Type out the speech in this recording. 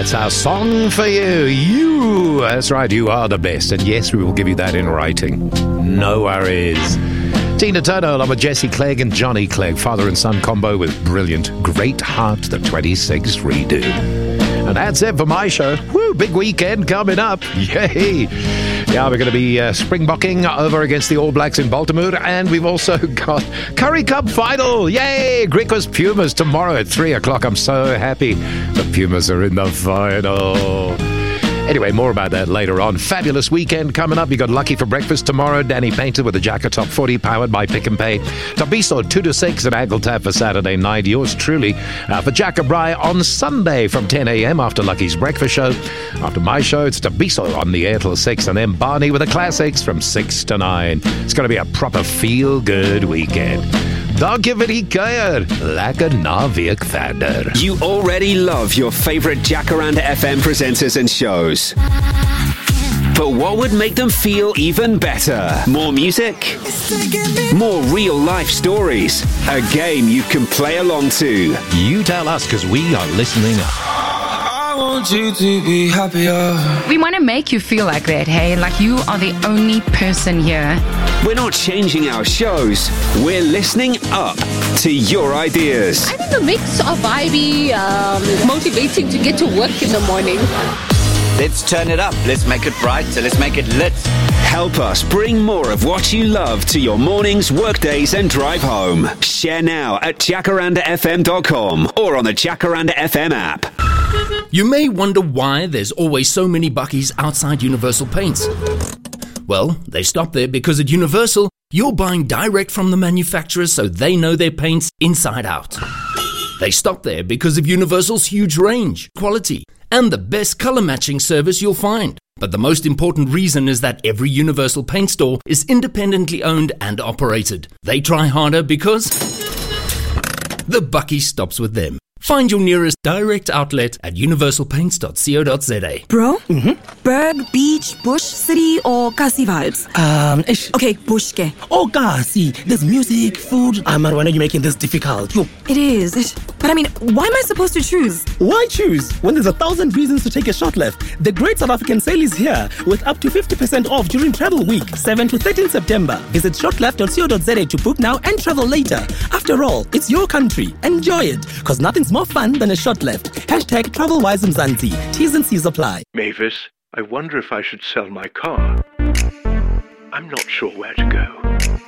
It's our song for you. You, that's right, you are the best. And yes, we will give you that in writing. No worries. Tina Turner along with Jesse Clegg and Johnny Clegg, father and son combo with brilliant Great Heart, the 26th redo. And that's it for my show. Woo, big weekend coming up. Yay. Yeah, we're going to be springbocking over against the All Blacks in Baltimore. And we've also got Currie Cup final. Yay! Griquas Pumas tomorrow at 3 o'clock. I'm so happy the Pumas are in the final. Anyway, more about that later on. Fabulous weekend coming up. You got Lucky for breakfast tomorrow. Danny Painter with the Jacker Top 40 powered by Pick and Pay. Tabiso 2 to 6 at Ankle Tap for Saturday night. Yours truly for Jacker Bry on Sunday from 10 a.m. after Lucky's breakfast show. After my show, it's Tabiso on the air till 6 and then Barney with the classics from 6 to 9. It's going to be a proper feel-good weekend. Dank je vir die kuier. Lekker naweek verder. You already love your favorite Jacaranda FM presenters and shows. But what would make them feel even better? More music? More real-life stories? A game you can play along to? You tell us, because we are listening up. I want you to be happier. We want to make you feel like that, hey? Like you are the only person here. We're not changing our shows. We're listening up to your ideas. I think a mix of vibey, motivating to get to work in the morning. Let's turn it up. Let's make it bright. So let's make it lit. Help us bring more of what you love to your mornings, workdays and drive home. Share now at jacarandafm.com or on the Jacaranda FM app. You may wonder why there's always so many buckies outside Universal Paints. Well, they stop there because at Universal, you're buying direct from the manufacturers so they know their paints inside out. They stop there because of Universal's huge range, quality, and the best color matching service you'll find. But the most important reason is that every Universal Paint store is independently owned and operated. They try harder because the bucky stops with them. Find your nearest direct outlet at universalpaints.co.za. Bro? Berg, beach, bush, city, or Kasi vibes? Ish. Okay, bush ke. Oh, Kasi. There's music, food. Marwan, why are you making this difficult? Yo. It is. But I mean, why am I supposed to choose? Why choose when there's 1,000 reasons to take a short left? The Great South African Sale is here with up to 50% off during Travel Week, 7 to 13 September. Visit shortleft.co.za to book now and travel later. After all, it's your country. Enjoy it, because nothing's more fun than a short left. Hashtag TravelWise Mzansi. T's and C's apply. Mavis, I wonder if I should sell my car. I'm not sure where to go.